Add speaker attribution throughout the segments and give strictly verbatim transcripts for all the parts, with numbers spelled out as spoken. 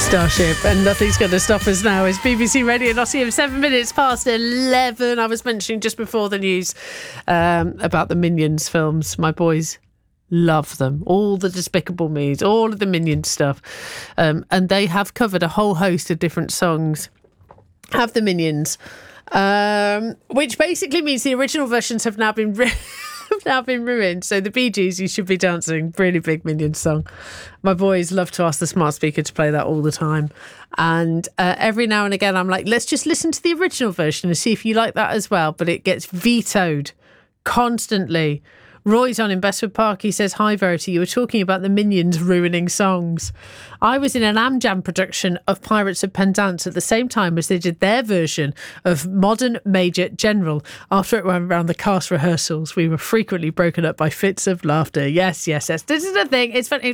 Speaker 1: Starship, and nothing's going to stop us now. It's B B C Radio Nottingham, seven minutes past eleven. I was mentioning just before the news um, about the Minions films. My boys love them. All the Despicable Me's, all of the Minions stuff. Um, and they have covered a whole host of different songs. Have the Minions. Um, which basically means the original versions have now been written. Now been ruined. So the Bee Gees, You Should Be Dancing, really big Minions song. My boys love to ask the smart speaker to play that all the time. And uh, every now and again, I'm like, let's just listen to the original version and see if you like that as well. But it gets vetoed constantly. Roy's on in Bestwood Park. He says, hi, Verity. You were talking about the Minions ruining songs. I was in an Amjam production of Pirates of Penzance at the same time as they did their version of Modern Major General. After it went around the cast rehearsals, we were frequently broken up by fits of laughter. Yes, yes, yes. This is the thing. It's funny.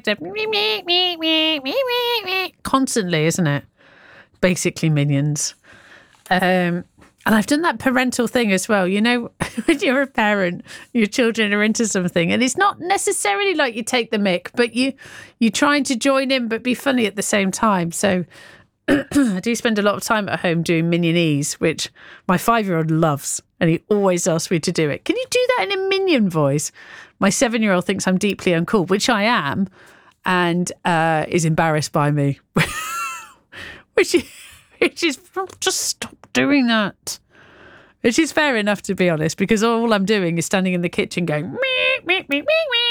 Speaker 1: Constantly, isn't it? Basically Minions. Um... And I've done that parental thing as well. You know, when you're a parent, your children are into something, and it's not necessarily like you take the mick, but you, you're trying to join in but be funny at the same time. So I do spend a lot of time at home doing Minionese, which my five-year-old loves, and he always asks me to do it. Can you do that in a Minion voice? My seven-year-old thinks I'm deeply uncool, which I am, and uh, is embarrassed by me. which is... Which is, just stop doing that. Which is fair enough, to be honest, because all I'm doing is standing in the kitchen going, meep, meep, meep,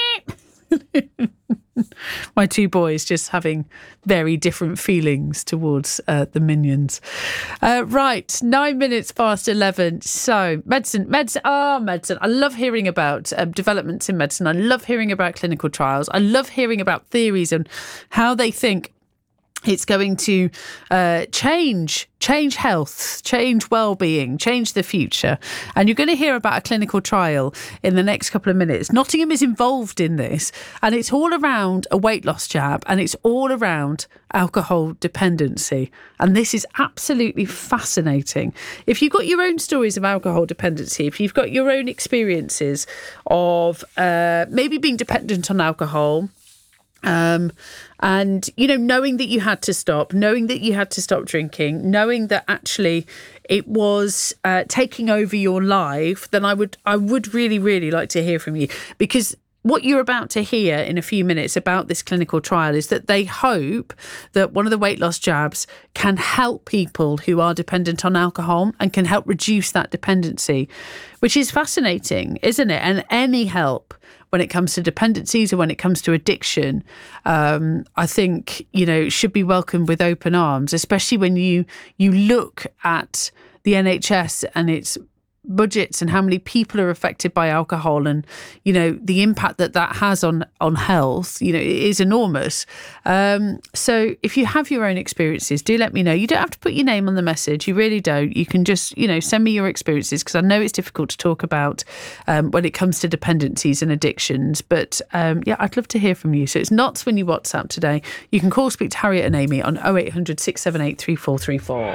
Speaker 1: meep, meep. My two boys just having very different feelings towards uh, the Minions. Uh, right, nine minutes past eleven. So, medicine, medicine, oh, medicine. I love hearing about um, developments in medicine. I love hearing about clinical trials. I love hearing about theories and how they think it's going to uh, change, change health, change well-being, change the future. And you're going to hear about a clinical trial in the next couple of minutes. Nottingham is involved in this, and it's all around a weight loss jab, and it's all around alcohol dependency. And this is absolutely fascinating. If you've got your own stories of alcohol dependency, if you've got your own experiences of uh, maybe being dependent on alcohol, Um, and, you know, knowing that you had to stop, knowing that you had to stop drinking, knowing that actually it was uh, taking over your life, then I would I would really, really like to hear from you, because what you're about to hear in a few minutes about this clinical trial is that they hope that one of the weight loss jabs can help people who are dependent on alcohol and can help reduce that dependency, which is fascinating, isn't it? And any help when it comes to dependencies or when it comes to addiction, um, I think, you know, should be welcomed with open arms, especially when you you look at the N H S and its budgets and how many people are affected by alcohol, and, you know, the impact that that has on on health, you know, it is enormous. Um, so if you have your own experiences, do let me know. You don't have to put your name on the message. You really don't. You can just, you know, send me your experiences, because I know it's difficult to talk about um, when it comes to dependencies and addictions. But um, yeah, I'd love to hear from you. So it's Knots when you WhatsApp today. You can call, speak to Harriet and Amy on oh eight hundred, six seven eight, three four three four.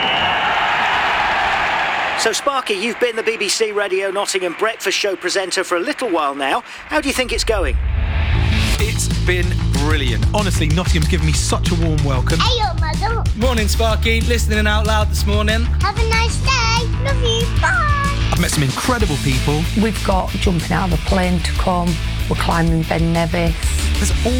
Speaker 2: So, Sparky, you've been the B B C Radio Nottingham breakfast show presenter for a little while now. How do you think it's going?
Speaker 3: It's been brilliant. Honestly, Nottingham's given me such a warm welcome.
Speaker 4: Hey, your mother.
Speaker 5: Morning, Sparky. Listening out loud this morning.
Speaker 4: Have a nice day. Love you. Bye.
Speaker 3: I've met some incredible people.
Speaker 6: We've got jumping out of a plane to come. We're climbing Ben Nevis.
Speaker 3: There's all